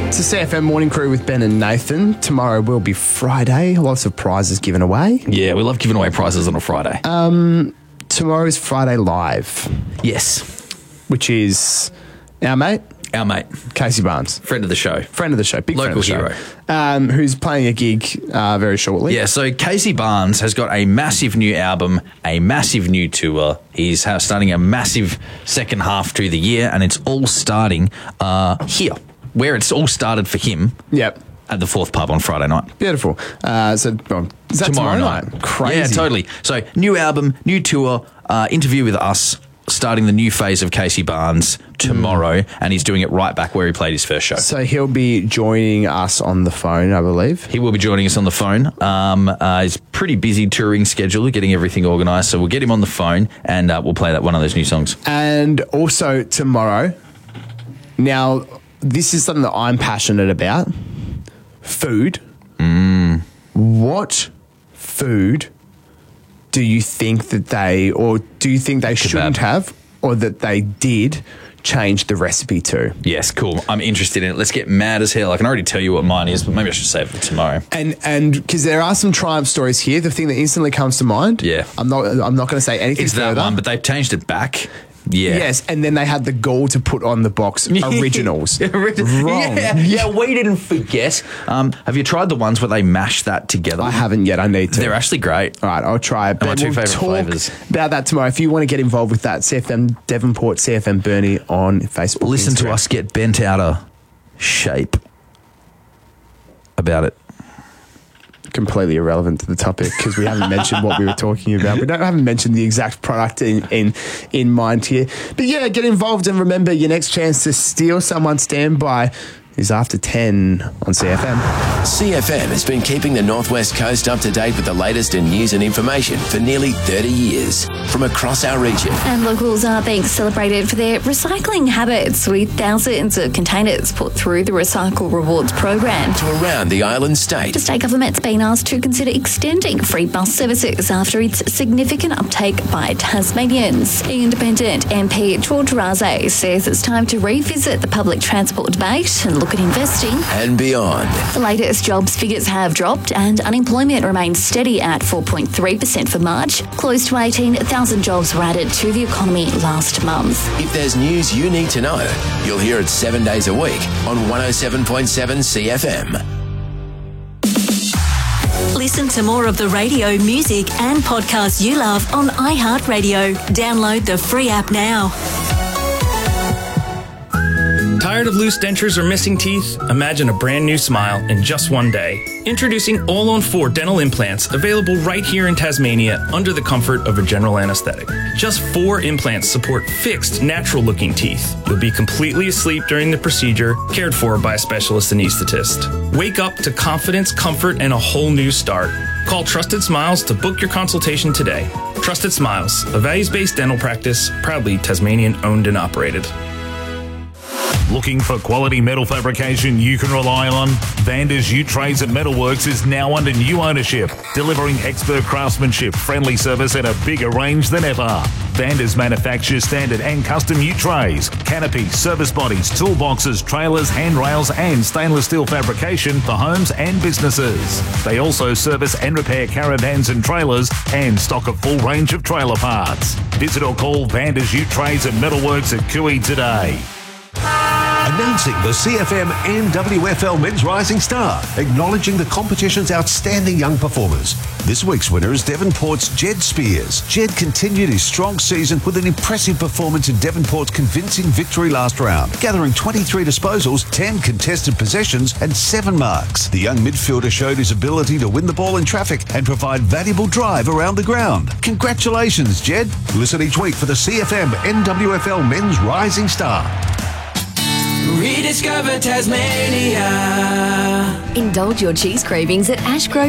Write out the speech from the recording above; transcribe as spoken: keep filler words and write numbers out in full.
It's the C F M Morning Crew with Ben and Nathan. Tomorrow will be Friday. Lots of prizes given away. Yeah, we love giving away prizes on a Friday. Um, tomorrow's Friday Live, yes. which is our mate, Our mate, Casey Barnes. friend of the show. Friend of the show, big Local friend of the hero. show, um, who's playing a gig uh, very shortly. Yeah, so Casey Barnes has got a massive new album, a massive new tour. He's ha- starting a massive second half to the year, and it's all starting uh, here, where it's all started for him. Yep. At the Fourth Pub on Friday night. Beautiful. Uh, so well, is that tomorrow, night? Crazy. Yeah, totally. So new album, new tour, uh, interview with us, starting the new phase of Casey Barnes tomorrow, mm. and he's doing it right back where he played his first show. So he'll be joining us on the phone, I believe. He will be joining us on the phone. Um, uh, he's pretty busy touring schedule, getting everything organised, so we'll get him on the phone and uh, we'll play that one of those new songs. And also tomorrow, now this is something that I'm passionate about. Food. Mm. What food do you think that they, or do you think they shouldn't have, or that they did change the recipe to? Yes, cool. I'm interested in it. Let's get mad as hell. I can already tell you what mine is, but maybe I should save it for tomorrow. And and because there are some triumph stories here, the thing that instantly comes to mind. Yeah, I'm not. I'm not going to say anything It's further. that one, but they've changed it back. Yeah. Yes, and then they had the gall to put on the box originals. Wrong. Yeah, yeah, we didn't forget. Um, have you tried the ones where they mash that together? I haven't yet. I need to. They're actually great. All right, I'll try it. They're my two we'll favourite talk flavours. about that tomorrow. If you want to get involved with that, C F M Devonport, C F M Burnie on Facebook. Listen Instagram. to us get bent out of shape about it. Completely irrelevant to the topic because we haven't mentioned what we were talking about. We don't haven't mentioned the exact product in, in in mind here. But yeah, get involved and remember your next chance to steal someone's standby is after ten on C F M. C F M has been keeping the Northwest Coast up to date with the latest in news and information for nearly thirty years from across our region. And locals are being celebrated for their recycling habits with thousands of containers put through the Recycle Rewards program. To around the island state. The state government's been asked to consider extending free bus services after its significant uptake by Tasmanians. Independent M P George Raze says it's time to revisit the public transport debate and look at investing and beyond. The latest jobs figures have dropped and unemployment remains steady at four point three percent for March. Close to eighteen thousand jobs were added to the economy last month. If there's news you need to know, you'll hear it seven days a week on one oh seven point seven C F M. Listen to more of the radio, music and podcasts you love on iHeartRadio. Download the free app now. Tired of loose dentures or missing teeth? Imagine a brand new smile in just one day. Introducing All on four dental implants, available right here in Tasmania under the comfort of a general anesthetic. Just four implants support fixed, natural-looking teeth. You'll be completely asleep during the procedure, cared for by a specialist anaesthetist. Wake up to confidence, comfort, and a whole new start. Call Trusted Smiles to book your consultation today. Trusted Smiles, a values-based dental practice, proudly Tasmanian-owned and operated. Looking for quality metal fabrication you can rely on? Vanders Ute Trades and Metalworks is now under new ownership, delivering expert craftsmanship, friendly service and a bigger range than ever. Vanders manufactures standard and custom ute trays, canopies, service bodies, toolboxes, trailers, handrails and stainless steel fabrication for homes and businesses. They also service and repair caravans and trailers and stock a full range of trailer parts. Visit or call Vanders Ute Trades and Metalworks at Cooey today. Announcing the C F M N W F L Men's Rising Star, acknowledging the competition's outstanding young performers. This week's winner is Devonport's Jed Spears. Jed continued his strong season with an impressive performance in Devonport's convincing victory last round, gathering twenty-three disposals, ten contested possessions and seven marks. The young midfielder showed his ability to win the ball in traffic and provide valuable drive around the ground. Congratulations, Jed. Listen each week for the C F M N W F L Men's Rising Star. Rediscover Tasmania. Indulge your cheese cravings at Ashgrove